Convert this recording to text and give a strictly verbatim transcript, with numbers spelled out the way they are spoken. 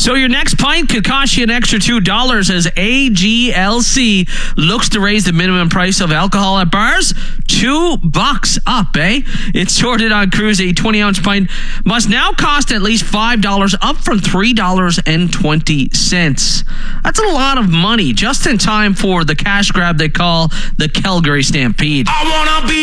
So your next pint could cost you an extra two dollars as A G L C looks to raise the minimum price of alcohol at bars two bucks up, eh? It's sorted on Cruise. A twenty-ounce pint must now cost at least five dollars, up from three dollars and twenty cents. That's a lot of money just in time for the cash grab they call the Calgary Stampede. I wanna be